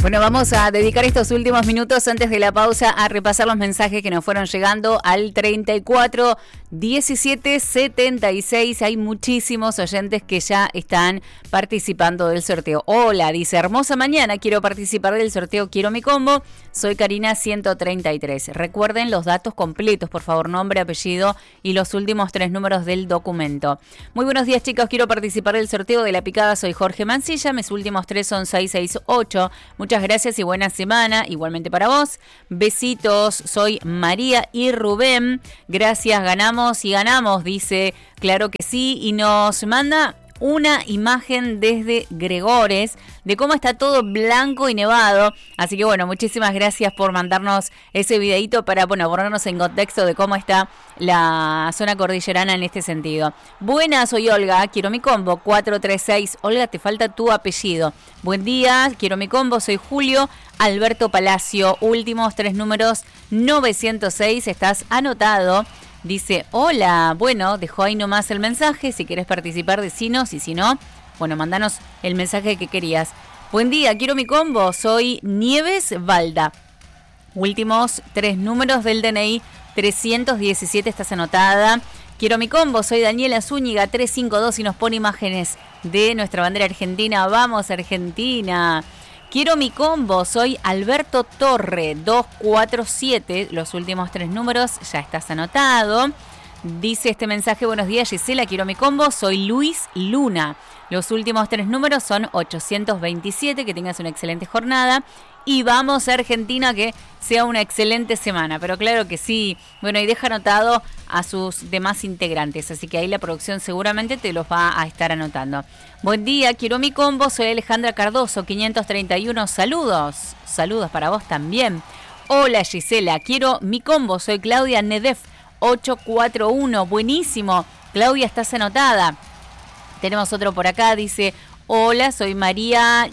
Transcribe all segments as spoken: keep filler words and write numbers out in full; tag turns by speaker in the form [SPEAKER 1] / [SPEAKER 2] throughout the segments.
[SPEAKER 1] Bueno, vamos a dedicar estos últimos minutos antes de la pausa a repasar los mensajes que nos fueron llegando al treinta y cuatro diecisiete setenta y seis. Hay muchísimos oyentes que ya están participando del sorteo. Hola, dice, hermosa mañana, quiero participar del sorteo, quiero mi combo. Soy Karina ciento treinta y tres. Recuerden los datos completos, por favor, nombre, apellido y los últimos tres números del documento. Muy buenos días, chicos, quiero participar del sorteo de la picada. Soy Jorge Mancilla, mis últimos tres son seis seis ocho. Muchas gracias y buena semana, igualmente para vos. Besitos, soy María y Rubén. Gracias, ganamos y ganamos, dice, claro que sí, y nos manda una imagen desde Gregores de cómo está todo blanco y nevado. Así que bueno, muchísimas gracias por mandarnos ese videito para, bueno, ponernos en contexto de cómo está la zona cordillerana en este sentido. Buenas, soy Olga, quiero mi combo cuatro tres seis. Olga, te falta tu apellido. Buen día, quiero mi combo, soy Julio Alberto Palacio, últimos tres números novecientos seis. Estás anotado. Dice, hola, bueno, dejó ahí nomás el mensaje, si querés participar decinos y si no, bueno, mandanos el mensaje que querías. Buen día, quiero mi combo, soy Nieves Valda. Últimos tres números del D N I trescientos diecisiete, estás anotada. Quiero mi combo, soy Daniela Zúñiga trescientos cincuenta y dos y nos pone imágenes de nuestra bandera argentina. Vamos, Argentina. Quiero mi combo, soy Alberto Torre, doscientos cuarenta y siete, los últimos tres números, ya estás anotado. Dice este mensaje, buenos días Gisela, quiero mi combo, soy Luis Luna. Los últimos tres números son ochocientos veintisiete, que tengas una excelente jornada. Y vamos a Argentina, que sea una excelente semana, pero claro que sí. Bueno, y deja anotado a sus demás integrantes, así que ahí la producción seguramente te los va a estar anotando. Buen día, quiero mi combo, soy Alejandra Cardoso, quinientos treinta y uno, saludos, saludos para vos también. Hola Gisela, quiero mi combo, soy Claudia Nedef, ochocientos cuarenta y uno, buenísimo, Claudia, estás anotada. Tenemos otro por acá, dice, hola, soy María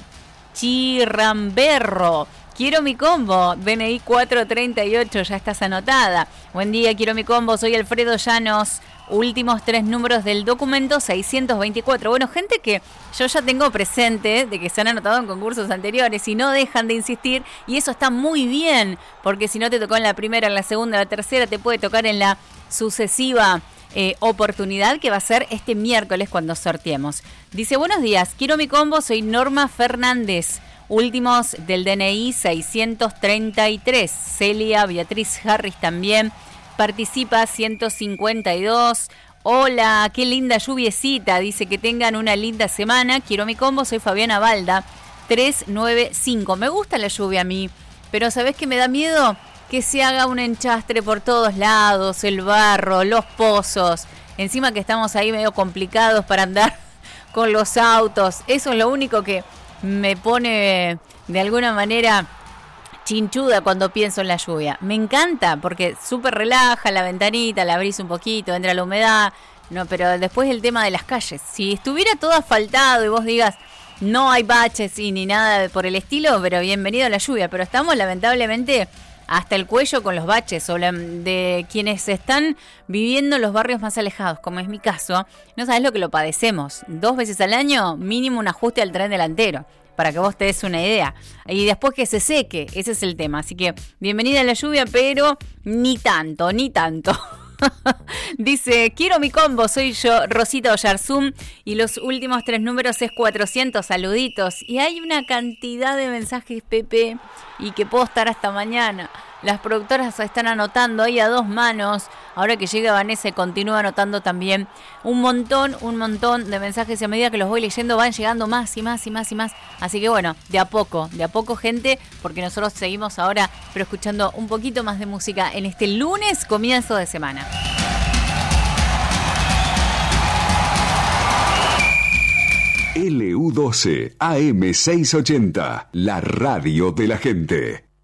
[SPEAKER 1] Chirramberro, quiero mi combo, D N I cuatrocientos treinta y ocho, ya estás anotada. Buen día, quiero mi combo, soy Alfredo Llanos, últimos tres números del documento seiscientos veinticuatro. Bueno, gente que yo ya tengo presente de que se han anotado en concursos anteriores y no dejan de insistir, y eso está muy bien, porque si no te tocó en la primera, en la segunda, en la tercera, te puede tocar en la sucesiva Eh, oportunidad que va a ser este miércoles cuando sorteemos. Dice, buenos días, quiero mi combo, soy Norma Fernández, últimos del D N I seiscientos treinta y tres. Celia Beatriz Harris también participa, ciento cincuenta y dos. Hola, qué linda lluviecita, dice que tengan una linda semana, quiero mi combo, soy Fabiana Balda, trescientos noventa y cinco. Me gusta la lluvia a mí, pero ¿sabés qué me da miedo? Que se haga un enchastre por todos lados, el barro, los pozos. Encima que estamos ahí medio complicados para andar con los autos. Eso es lo único que me pone de alguna manera chinchuda cuando pienso en la lluvia. Me encanta porque súper relaja la ventanita, la abrís un poquito, entra la humedad. No, pero después el tema de las calles. Si estuviera todo asfaltado y vos digas, no hay baches y ni nada por el estilo, pero bienvenido a la lluvia. Pero estamos lamentablemente hasta el cuello con los baches, o la, de quienes están viviendo en los barrios más alejados, como es mi caso, no sabes lo que lo padecemos. Dos veces al año, mínimo un ajuste al tren delantero, para que vos te des una idea. Y después que se seque, ese es el tema. Así que, bienvenida a la lluvia, pero ni tanto, ni tanto. Dice, quiero mi combo, soy yo, Rosita Oyarzún, y los últimos tres números es cuatrocientos, saluditos. Y hay una cantidad de mensajes, Pepe, y que puedo estar hasta mañana. Las productoras están anotando ahí a dos manos. Ahora que llega Vanessa, continúa anotando también un montón, un montón de mensajes. Y a medida que los voy leyendo van llegando más y más y más y más. Así que bueno, de a poco, de a poco, gente, porque nosotros seguimos ahora, pero escuchando un poquito más de música en este lunes, comienzo de semana.
[SPEAKER 2] L U doce A M seiscientos ochenta, la radio de la gente.